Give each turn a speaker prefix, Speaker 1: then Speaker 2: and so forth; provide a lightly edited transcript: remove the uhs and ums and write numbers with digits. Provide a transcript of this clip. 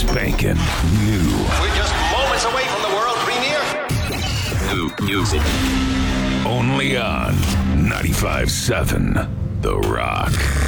Speaker 1: spanking new.
Speaker 2: We're just moments away from the world premiere.
Speaker 3: New music.
Speaker 1: Only on 95.7 The Rock.